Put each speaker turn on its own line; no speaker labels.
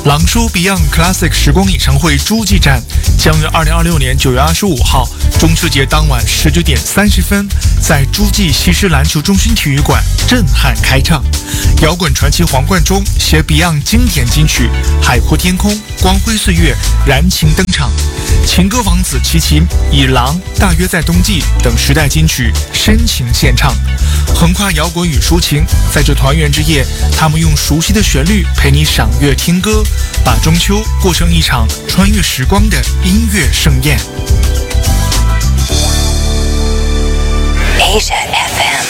朗舒 Beyond Classic 时光演唱会诸暨站将于2026年9月25号中秋节当晚19点30分在诸暨西施篮球中心体育馆震撼开唱。摇滚传奇黄贯中携 Beyond 经典金曲《海阔天空》《光辉岁月》燃情登场，情歌王子齐秦以《狼》《大约在冬季》等时代金曲深情献唱，横跨摇滚与抒情。在这团圆之夜，他们用熟悉的旋律陪你赏月听歌，把中秋过成一场穿越时光的音乐盛宴。
Asian